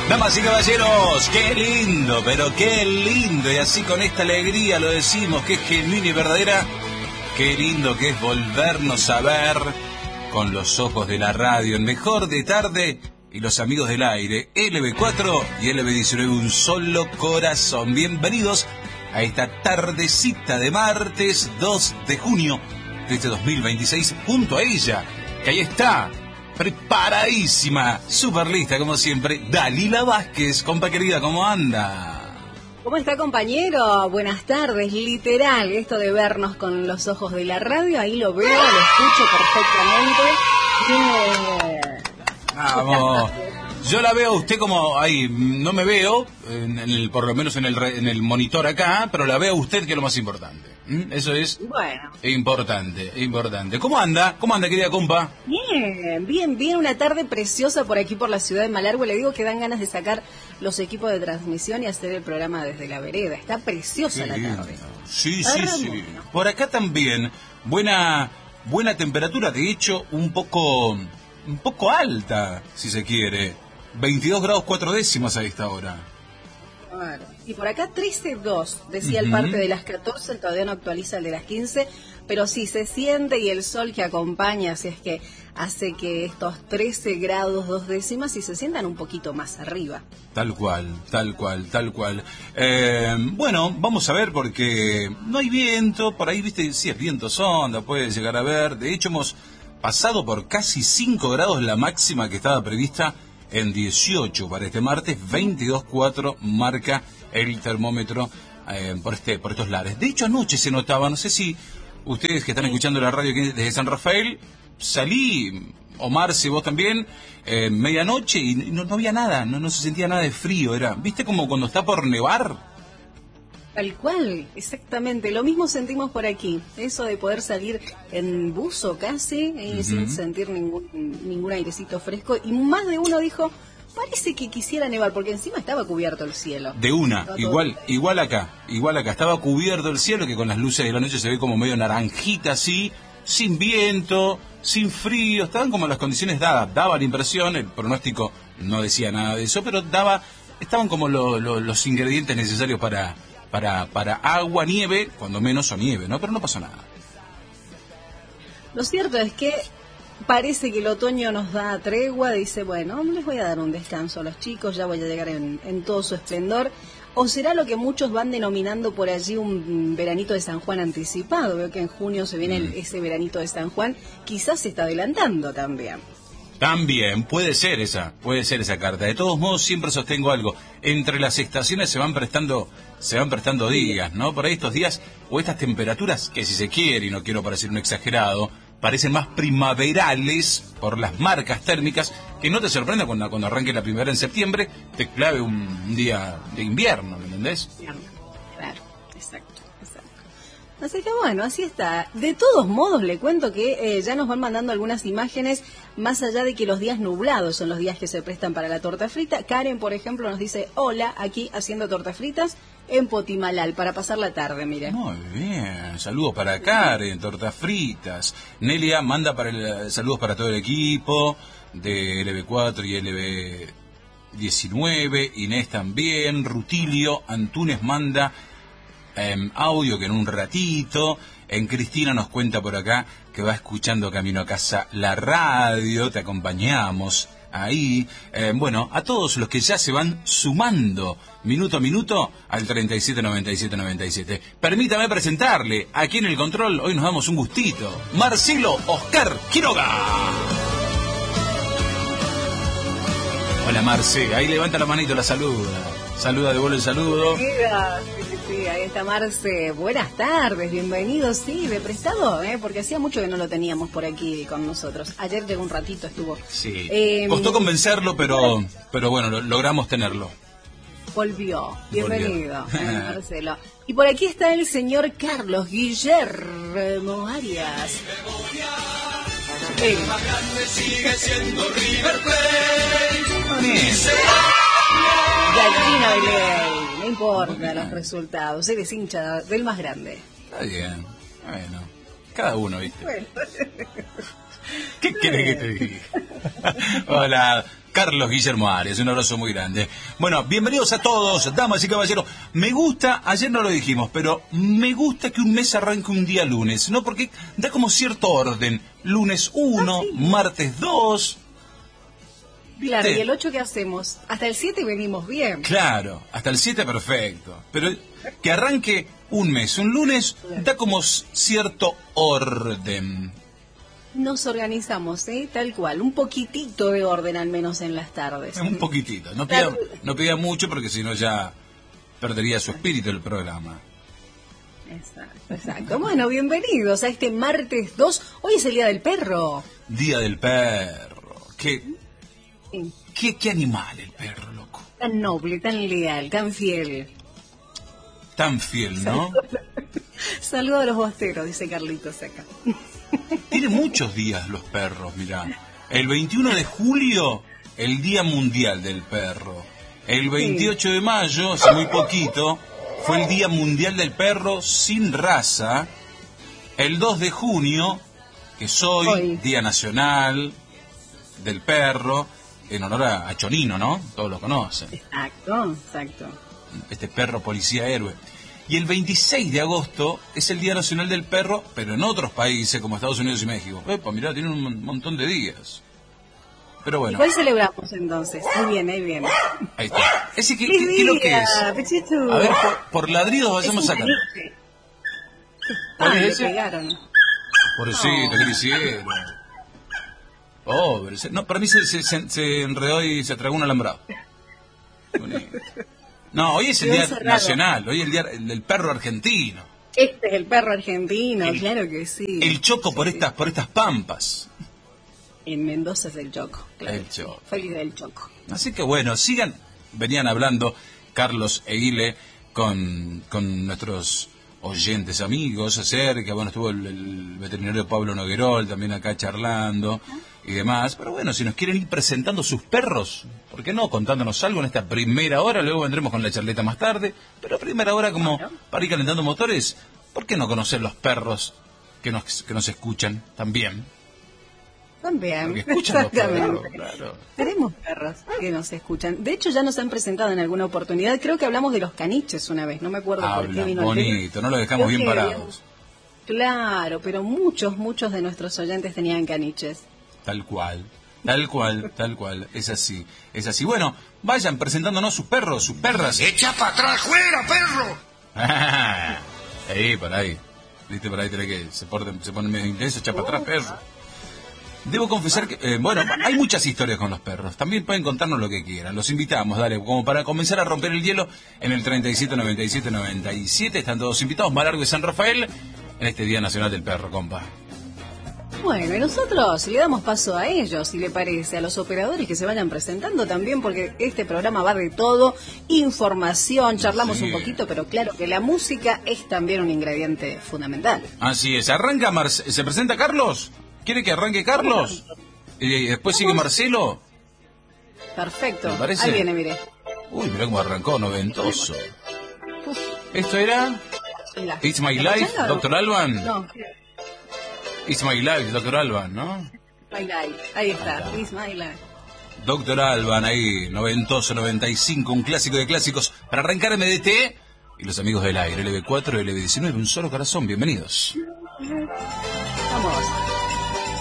Damas y caballeros, qué lindo, pero qué lindo, y así con esta alegría lo decimos, que es genuina y verdadera, qué lindo que es volvernos a ver con los ojos de la radio, en Mejor de Tarde y los amigos del aire, LB4 y LB19, un solo corazón. Bienvenidos a esta tardecita de martes 2 de junio de este 2026, junto a ella, que ahí está, preparadísima, súper lista como siempre, Dalila Vázquez. Compa querida, ¿cómo anda? ¿Cómo está, compañero? Buenas tardes. Literal, esto de vernos con los ojos de la radio, ahí lo veo, lo escucho perfectamente. Vamos. Yo la veo a usted como ahí, no me veo, por lo menos en el monitor acá, pero la veo a usted, que es lo más importante. Eso es importante. ¿Cómo anda? Querida compa? Bien, una tarde preciosa por aquí por la ciudad de Malargüe. Le digo que dan ganas de sacar los equipos de transmisión y hacer el programa desde la vereda. Está preciosa la tarde. Sí. Por acá también, buena temperatura, de hecho, un poco alta, si se quiere. 22 grados 4 décimas a esta hora. Claro. Y por acá 13.2, decía el parte de las 14, todavía no actualiza el de las 15, pero sí se siente, y el sol que acompaña, así es que hace que estos 13 grados 2 décimas y se sientan un poquito más arriba. Tal cual. Bueno, vamos a ver, porque no hay viento, por ahí, viste, sí es viento sonda, puede llegar a ver. De hecho, hemos pasado por casi 5 grados la máxima que estaba prevista en 18 para este martes. 22.4 marca el termómetro por estos lares. De hecho, anoche se notaba, no sé si ustedes que están escuchando la radio desde San Rafael, salí, Omar, si vos también, medianoche, y no había nada, no se sentía nada de frío. ¿Viste como cuando está por nevar? Tal cual, exactamente. Lo mismo sentimos por aquí. Eso de poder salir en buzo casi, sin sentir ningún airecito fresco. Y más de uno dijo, parece que quisiera nevar, porque encima estaba cubierto el cielo. De una, igual acá. Estaba cubierto el cielo, que con las luces de la noche se ve como medio naranjita así, sin viento, sin frío. Estaban como las condiciones dadas. Daba la impresión, el pronóstico no decía nada de eso, pero estaban como los ingredientes necesarios para agua, nieve, cuando menos, o nieve, ¿no? Pero no pasó nada. Lo cierto es que parece que el otoño nos da tregua, dice, bueno, les voy a dar un descanso a los chicos, ya voy a llegar en todo su esplendor. ¿O será lo que muchos van denominando por allí un veranito de San Juan anticipado? Veo que en junio se viene ese veranito de San Juan, quizás se está adelantando también. También puede ser esa carta. De todos modos, siempre sostengo algo. Entre las estaciones se van prestando días, ¿no? Por ahí estos días, o estas temperaturas, que si se quiere, y no quiero parecer un exagerado, parecen más primaverales por las marcas térmicas, que no te sorprenda cuando arranque la primavera en septiembre, te clave un día de invierno, ¿me entendés? Claro, exacto. Así que bueno, así está. De todos modos, le cuento que ya nos van mandando algunas imágenes, más allá de que los días nublados son los días que se prestan para la torta frita. Karen, por ejemplo, nos dice, hola, aquí haciendo tortas fritas en Potimalal, para pasar la tarde, mire. Muy bien, saludos para Karen, tortas fritas. Nelia manda saludos para todo el equipo de LB4 y LB19, Inés también, Rutilio Antunes manda audio que en un ratito. Cristina nos cuenta por acá que va escuchando camino a casa la radio, te acompañamos ahí. Bueno, a todos los que ya se van sumando minuto a minuto al 379797. Permítame presentarle, aquí en el control, hoy nos damos un gustito, Marcelo Oscar Quiroga. Hola Marce, ahí levanta la manito, la saluda, devuelve el saludo. Sí, ahí está Marce. Buenas tardes, bienvenidos. Sí, de prestado, porque hacía mucho que no lo teníamos por aquí con nosotros. Ayer llegó un ratito, estuvo. Sí, costó convencerlo, pero bueno, logramos tenerlo. Volvió. Bienvenido, Marcelo. Y por aquí está el señor Carlos Guillermo Arias. El más grande sigue siendo River Plate. Gallina de ley, no importa los resultados, eres hincha del más grande. Está bien, bueno, cada uno, ¿viste? Bueno. ¿Qué querés que te diga? Hola, Carlos Guillermo Arias, un abrazo muy grande. Bueno, bienvenidos a todos, damas y caballeros. Me gusta, ayer no lo dijimos, pero me gusta que un mes arranque un día lunes, ¿no? Porque da como cierto orden. Lunes 1, sí. martes 2. Claro, ¿Viste? ¿y el 8 qué hacemos? Hasta el 7 venimos bien. Claro, hasta el 7 perfecto. Pero que arranque un mes, un lunes, da como cierto orden. Nos organizamos, tal cual. Un poquitito de orden al menos en las tardes. Un poquitito. No pida mucho porque si no ya perdería su espíritu el programa. Exacto, exacto. Bueno, bienvenidos a este martes 2. Hoy es el Día del Perro. Día del perro. Sí. ¿Qué animal el perro, loco? Tan noble, tan leal, tan fiel. Tan fiel, ¿no? Saludo a los bosteros, dice Carlitos acá. Tiene muchos días los perros, mirá. El 21 de julio, el Día Mundial del Perro. El 28 de mayo, hace muy poquito, fue el Día Mundial del Perro sin raza. El 2 de junio, que es hoy, Día Nacional del Perro, en honor a Chonino, ¿no? Todos lo conocen. Exacto, exacto. Este perro policía héroe. Y el 26 de agosto es el Día Nacional del Perro, pero en otros países como Estados Unidos y México. Epa, mirá, tienen un montón de días. Pero bueno. ¿Y cuál celebramos entonces? Ahí viene, ahí viene. Ahí está. ¿Ese qué es lo que es? Pechito. A ver, por ladridos vayamos sacando. Ah, ¿Es le ese? pegaron. Pobrecito, ¿qué le hicieron? Pobre. No, para mí se enredó y se tragó un alambrado. Bonito. No, hoy es el Día Nacional, hoy es el Día del Perro Argentino. Este es el perro argentino, claro que sí. El Choco por estas pampas. En Mendoza es el Choco, claro. El Choco. Feliz del Choco. Así que bueno, venían hablando Carlos e Ile con nuestros oyentes amigos acerca, bueno, estuvo el veterinario Pablo Noguerol también acá charlando y demás, pero bueno, si nos quieren ir presentando sus perros, ¿por qué no? Contándonos algo en esta primera hora, luego vendremos con la charleta más tarde, pero primera hora como para ir calentando motores, ¿por qué no conocer los perros que nos escuchan también? También, Porque escuchan los perros, exactamente. claro. Tenemos perros que nos escuchan. De hecho, ya nos han presentado en alguna oportunidad. Creo que hablamos de los caniches una vez. No me acuerdo por qué vino el bonito, tema. no lo dejamos Creo bien que parados. Claro, pero muchos de nuestros oyentes tenían caniches. Tal cual. Es así. Bueno, vayan presentándonos sus perros, sus perras. ¡Echa para atrás, fuera, perro! Ahí, por ahí. Viste, por ahí tenés que se pone medio intenso, echa para atrás, perro. Debo confesar que, bueno, hay muchas historias con los perros. También pueden contarnos lo que quieran. Los invitamos, dale, como para comenzar a romper el hielo en el 379797. Están todos invitados, Malargo de San Rafael, en este Día Nacional del Perro, compa. Bueno, y nosotros le damos paso a ellos, si le parece, a los operadores que se vayan presentando también, porque este programa va de todo, información, charlamos un poquito, pero claro que la música es también un ingrediente fundamental. Así es, ¿se presenta Carlos? ¿Quiere que arranque Carlos? ¿Y después sigue Marcelo? Perfecto, ¿Me parece? ahí viene, mire. Uy, mirá cómo arrancó, noventoso. ¿Esto era? It's My Life, Dr. Alban? No. It's My Life, Dr. Alban, ¿no? My Life, ahí está, It's My Life. Dr. Alban, ahí, noventoso, 95, un clásico de clásicos. Para arrancar MDT y los amigos del aire, LB4, LB19, un solo corazón, bienvenidos. Vamos.